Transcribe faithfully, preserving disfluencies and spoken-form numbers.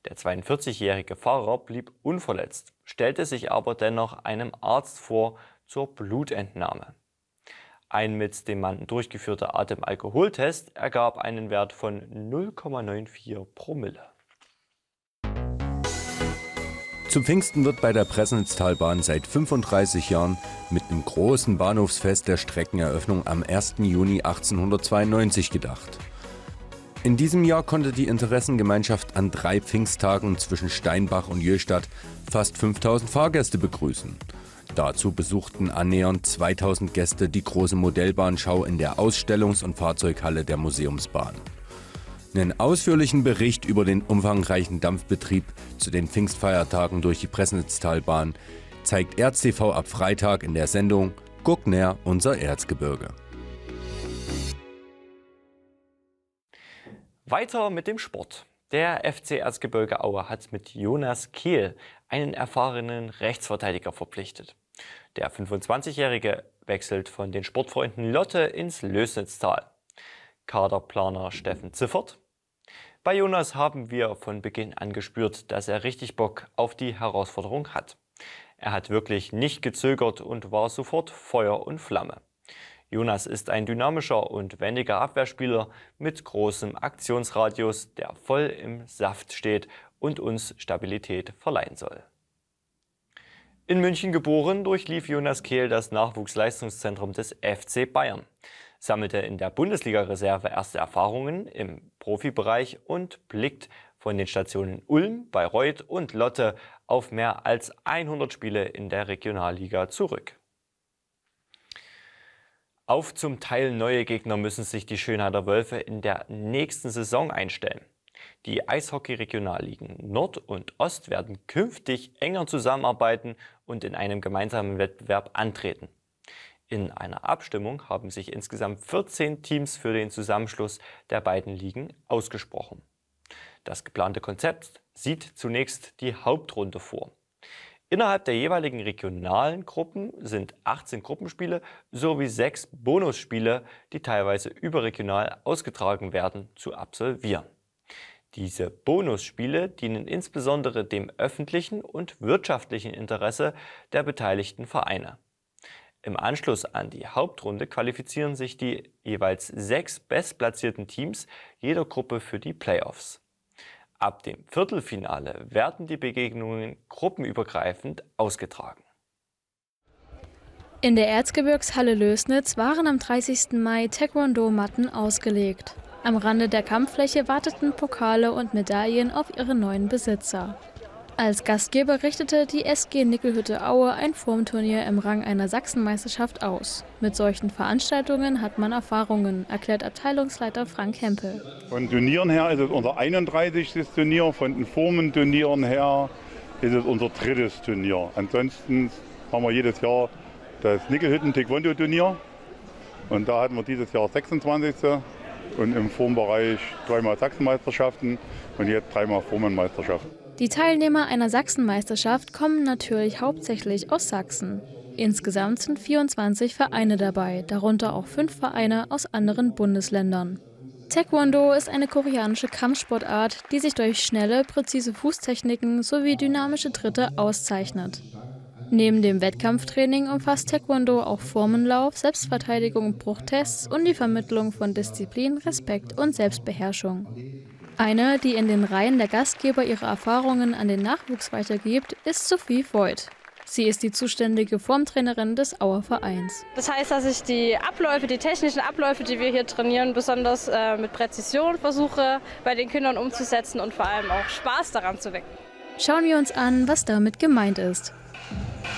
Der zweiundvierzigjährige Fahrer blieb unverletzt, stellte sich aber dennoch einem Arzt vor zur Blutentnahme. Ein mit dem Mann durchgeführter Atemalkoholtest ergab einen Wert von null Komma vierundneunzig Promille. Zum Pfingsten wird bei der Pressnitztalbahn seit fünfunddreißig Jahren mit dem großen Bahnhofsfest der Streckeneröffnung am ersten Juni achtzehnhundertzweiundneunzig gedacht. In diesem Jahr konnte die Interessengemeinschaft an drei Pfingsttagen zwischen Steinbach und Jöstadt fast fünftausend Fahrgäste begrüßen. Dazu besuchten annähernd zweitausend Gäste die große Modellbahnschau in der Ausstellungs- und Fahrzeughalle der Museumsbahn. Einen ausführlichen Bericht über den umfangreichen Dampfbetrieb zu den Pfingstfeiertagen durch die Pressnitztalbahn zeigt R Z T V ab Freitag in der Sendung Guck näher, unser Erzgebirge. Weiter mit dem Sport. Der F C Erzgebirge Aue hat mit Jonas Kehl einen erfahrenen Rechtsverteidiger verpflichtet. Der fünfundzwanzigjährige wechselt von den Sportfreunden Lotte ins Lößnitztal. Kaderplaner Steffen Ziffert: Bei Jonas haben wir von Beginn an gespürt, dass er richtig Bock auf die Herausforderung hat. Er hat wirklich nicht gezögert und war sofort Feuer und Flamme. Jonas ist ein dynamischer und wendiger Abwehrspieler mit großem Aktionsradius, der voll im Saft steht und uns Stabilität verleihen soll. In München geboren, durchlief Jonas Kehl das Nachwuchsleistungszentrum des F C Bayern, sammelte in der Bundesliga-Reserve erste Erfahrungen im Profibereich und blickt von den Stationen Ulm, Bayreuth und Lotte auf mehr als hundert Spiele in der Regionalliga zurück. Auf zum Teil neue Gegner müssen sich die Schönheider Wölfe in der nächsten Saison einstellen. Die Eishockey-Regionalligen Nord und Ost werden künftig enger zusammenarbeiten und in einem gemeinsamen Wettbewerb antreten. In einer Abstimmung haben sich insgesamt vierzehn Teams für den Zusammenschluss der beiden Ligen ausgesprochen. Das geplante Konzept sieht zunächst die Hauptrunde vor. Innerhalb der jeweiligen regionalen Gruppen sind achtzehn Gruppenspiele sowie sechs Bonusspiele, die teilweise überregional ausgetragen werden, zu absolvieren. Diese Bonusspiele dienen insbesondere dem öffentlichen und wirtschaftlichen Interesse der beteiligten Vereine. Im Anschluss an die Hauptrunde qualifizieren sich die jeweils sechs bestplatzierten Teams jeder Gruppe für die Playoffs. Ab dem Viertelfinale werden die Begegnungen gruppenübergreifend ausgetragen. In der Erzgebirgshalle Lößnitz waren am dreißigsten Mai Taekwondo-Matten ausgelegt. Am Rande der Kampffläche warteten Pokale und Medaillen auf ihre neuen Besitzer. Als Gastgeber richtete die S G Nickelhütte Aue ein Formturnier im Rang einer Sachsenmeisterschaft aus. Mit solchen Veranstaltungen hat man Erfahrungen, erklärt Abteilungsleiter Frank Hempel. Von Turnieren her ist es unser einunddreißigstes Turnier, von den Formenturnieren her ist es unser drittes Turnier. Ansonsten haben wir jedes Jahr das Nickelhütten-Taekwondo-Turnier und da hatten wir dieses Jahr sechsundzwanzigste und im Formbereich dreimal Sachsenmeisterschaften und jetzt dreimal Formenmeisterschaften. Die Teilnehmer einer Sachsenmeisterschaft kommen natürlich hauptsächlich aus Sachsen. Insgesamt sind vierundzwanzig Vereine dabei, darunter auch fünf Vereine aus anderen Bundesländern. Taekwondo ist eine koreanische Kampfsportart, die sich durch schnelle, präzise Fußtechniken sowie dynamische Tritte auszeichnet. Neben dem Wettkampftraining umfasst Taekwondo auch Formenlauf, Selbstverteidigung, Bruchtests und die Vermittlung von Disziplin, Respekt und Selbstbeherrschung. Eine, die in den Reihen der Gastgeber ihre Erfahrungen an den Nachwuchs weitergibt, ist Sophie Voigt. Sie ist die zuständige Formtrainerin des Auer Vereins. Das heißt, dass ich die Abläufe, die technischen Abläufe, die wir hier trainieren, besonders äh, mit Präzision versuche bei den Kindern umzusetzen und vor allem auch Spaß daran zu wecken. Schauen wir uns an, was damit gemeint ist.